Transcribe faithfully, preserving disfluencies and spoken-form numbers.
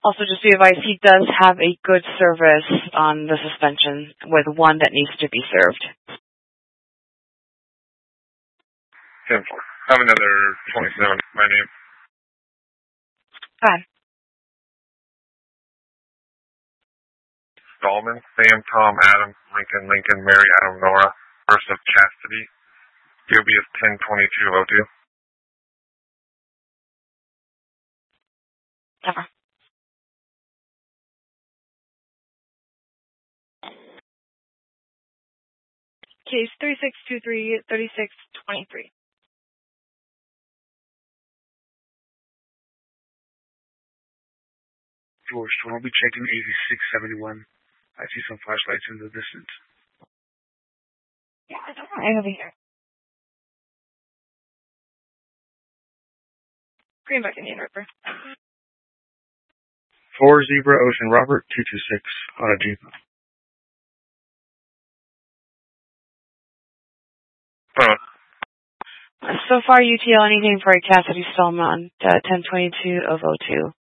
Also, just be advised, he does have a good service on the suspension with one that needs to be served. ten four. I have another twenty-seven. My name. Go ahead. Stallman, Sam, Tom, Adam, Lincoln, Lincoln, Mary, Adam, Nora, first of Chastity. P O B is ten twenty-two oh two. Never. Case three six two three, thirty-six twenty-three. George, I'll be checking eighty-six seventy-one. I see some flashlights in the distance. Yeah, I don't know. Right over here. Greenback Indian River. Four Zebra Ocean Robert, two two six on a Jeep. Huh. So far, U T L anything for a Cassidy Stallman on uh, ten twenty-two oh two.